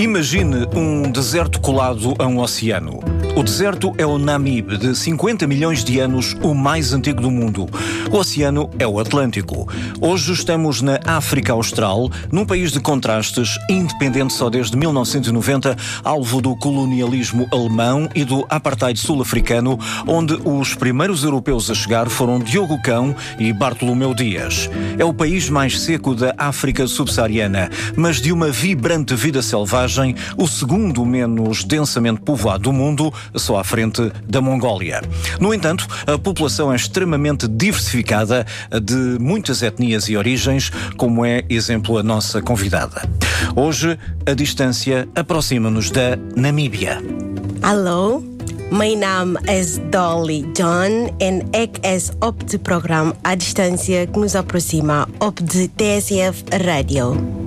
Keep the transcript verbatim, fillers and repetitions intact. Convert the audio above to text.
Imagine um deserto colado a um oceano. O deserto é o Namibe, de cinquenta milhões de anos, o mais antigo do mundo. O oceano é o Atlântico. Hoje estamos na África Austral, num país de contrastes, independente só desde mil novecentos e noventa, alvo do colonialismo alemão e do apartheid sul-africano, onde os primeiros europeus a chegar foram Diogo Cão e Bartolomeu Dias. É o país mais seco da África subsaariana, mas de uma vibrante vida selvagem, o segundo menos densamente povoado do mundo, só à frente da Mongólia. No entanto, a população é extremamente diversificada, de muitas etnias e origens, como é exemplo a nossa convidada. Hoje, a distância aproxima-nos da Namíbia. Hallo, mijn naam is Dolly John en ik is op het programma A Distância que nos aproxima op de T S F Radio.